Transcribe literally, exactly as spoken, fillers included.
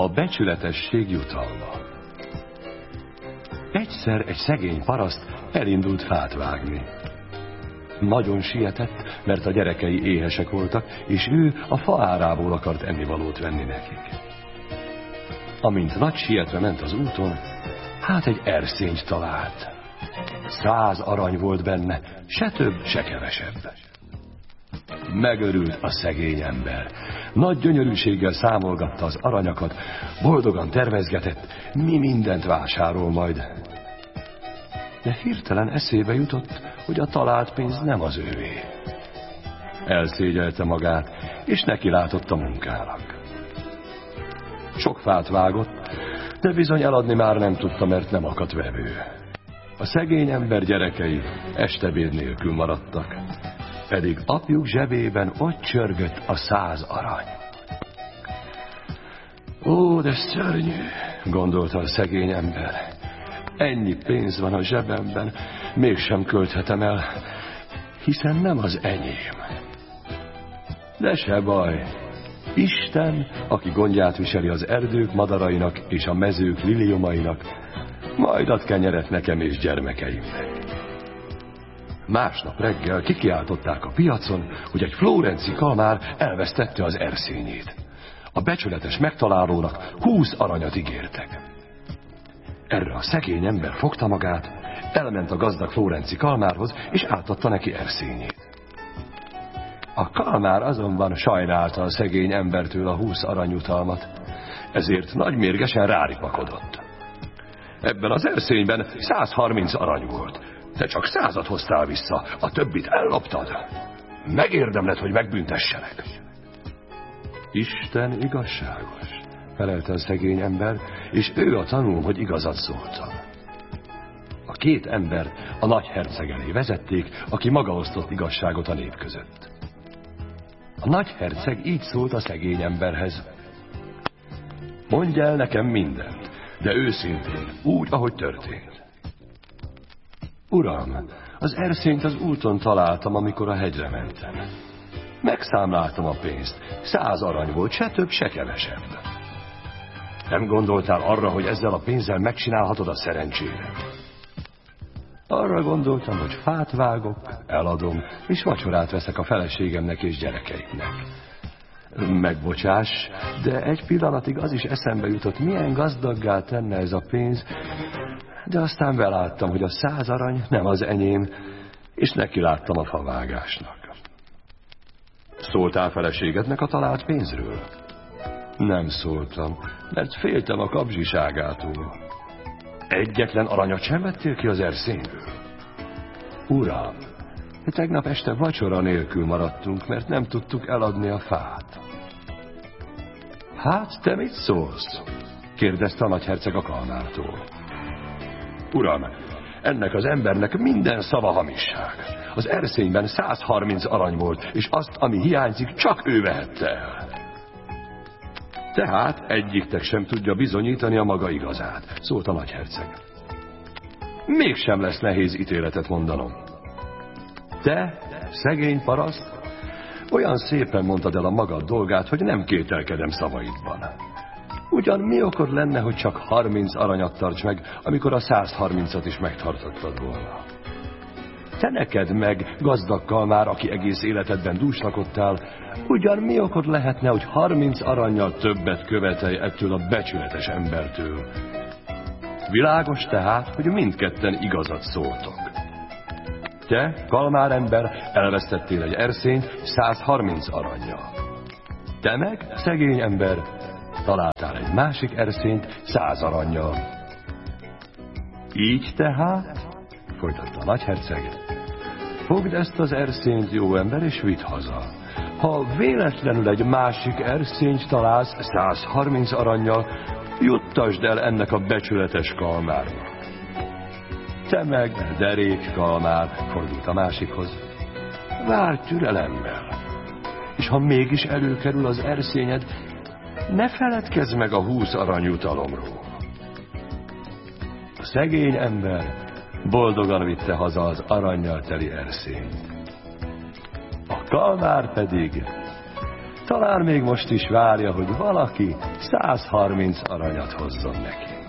A becsületesség jutalma. Egyszer egy szegény paraszt elindult fát vágni. Nagyon sietett, mert a gyerekei éhesek voltak, és ő a fa árából akart ennivalót venni nekik. Amint nagy sietve ment az úton, hát egy erszényt talált. Száz arany volt benne, se több, se kevesebb. Megörült a szegény ember. Nagy gyönyörűséggel számolgatta az aranyakat, boldogan tervezgetett, mi mindent vásárol majd. De hirtelen eszébe jutott, hogy a talált pénz nem az ővé. Elszégyelte magát, és neki látott a munkának. Sok fát vágott, de bizony eladni már nem tudta, mert nem akadt vevő. A szegény ember gyerekei estebéd nélkül maradtak, pedig apjuk zsebében ott csörgött a száz arany. Ó, de szörnyű, gondolta a szegény ember. Ennyi pénz van a zsebemben, mégsem költhetem el, hiszen nem az enyém. De se baj, Isten, aki gondját viseli az erdők madarainak és a mezők liliomainak, majd ad kenyeret nekem és gyermekeimnek. Másnap reggel kikiáltották a piacon, hogy egy florenci kalmár elvesztette az erszényét. A becsületes megtalálónak húsz aranyat ígértek. Erre a szegény ember fogta magát, elment a gazdag florenci kalmárhoz, és átadta neki erszényét. A kalmár azonban sajnálta a szegény embertől a húsz aranyjutalmat, ezért nagymérgesen ráripakodott. Ebben az erszényben száz harminc arany volt. Te csak százat hoztál vissza, a többit elloptad. Megérdemled, hogy megbüntessenek. Isten igazságos, felelte a szegény ember, és ő a tanú, hogy igazat szóltam. A két embert a nagyherceg elé vezették, aki maga osztott igazságot a nép között. A nagyherceg így szólt a szegény emberhez. Mondj el nekem mindent, de őszintén, úgy, ahogy történt. Uram, az erszényt az úton találtam, amikor a hegyre mentem. Megszámláltam a pénzt, száz arany volt, se több, se kevesebb. Nem gondoltál arra, hogy ezzel a pénzzel megcsinálhatod a szerencsédet? Arra gondoltam, hogy fát vágok, eladom, és vacsorát veszek a feleségemnek és gyerekeimnek. Megbocsáss, de egy pillanatig az is eszembe jutott, milyen gazdaggá tenne ez a pénz, de aztán beláttam, hogy a száz arany nem az enyém, és neki láttam a favágásnak. Szóltál feleségednek a talált pénzről? Nem szóltam, mert féltem a kapzsiságától. Egyetlen aranyat sem vettél ki az erszényről? Uram, tegnap este vacsora nélkül maradtunk, mert nem tudtuk eladni a fát. Hát, te mit szólsz? Kérdezte a nagyherceg a kalmártól. Uram, ennek az embernek minden szava hamisság. Az erszényben száz harminc arany volt, és azt, ami hiányzik, csak ő vehette el. Tehát egyiktek sem tudja bizonyítani a maga igazát, szólt a nagyherceg. Mégsem lesz nehéz ítéletet mondanom. Te, szegény paraszt, olyan szépen mondtad el a magad dolgát, hogy nem kételkedem szavaidban. Ugyan mi okod lenne, hogy csak harminc aranyat tarts meg, amikor a száz harmincat is megtartottad volna? Te neked meg, gazdag kalmár, aki egész életedben dúsnakodtál, ugyan mi okod lehetne, hogy harminc arannyal többet követelj ettől a becsületes embertől? Világos tehát, hogy mindketten igazat szóltok. Te, kalmár ember, elvesztettél egy erszényt száz harminc arannyal. Te meg, szegény ember, találtál egy másik erszényt száz arannyal. Így tehát, folytatta a nagyherceg, fogd ezt az erszényt, jó ember, és vidd haza. Ha véletlenül egy másik erszényt találsz száz harminc arannyal, juttasd el ennek a becsületes kalmárnak. Te meg, derék kalmár, fordult a másikhoz, várj türelemmel, és ha mégis előkerül az erszényed, ne feledkezz meg a húsz aranyjutalomról. A szegény ember boldogan vitte haza az arannyal teli erszényt. A kalmár pedig talán még most is várja, hogy valaki százharminc aranyat hozzon neki.